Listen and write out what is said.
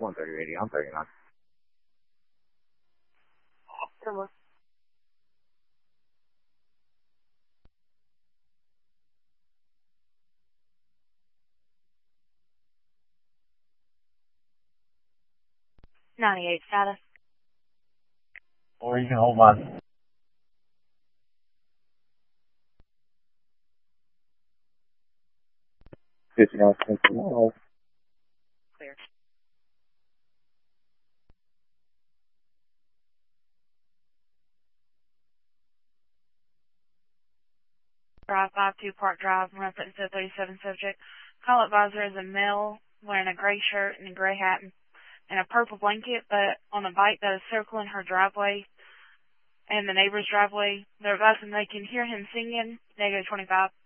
13080, I'm 39. Come on. '98 status. Or you can hold mine. $59 cents. Clear. Drive 52 Park Drive, reference to 37 subject. Call advisor is a male wearing a gray shirt and a gray hat and a purple blanket, but on a bike that is circling her driveway and the neighbor's driveway. They're advising they can hear him singing, -25.